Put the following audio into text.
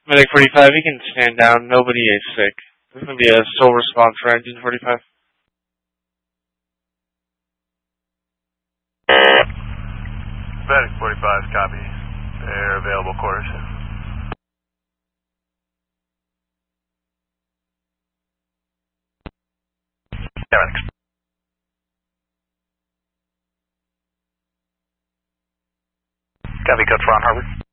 Medic 45, you can stand down. Nobody is sick. This is going to be a sole response for engine 45. Medic 45, copy. They're available quarters. Yeah, copy, code for on Harvard.